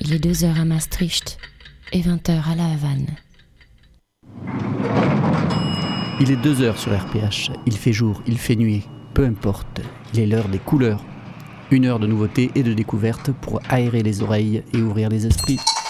Il est 2h à Maastricht et 20h à La Havane. Il est 2h sur RPH. Il fait jour, il fait nuit. Peu importe. Il est l'heure des couleurs. 1 heure de nouveautés et de découvertes pour aérer les oreilles et ouvrir les esprits.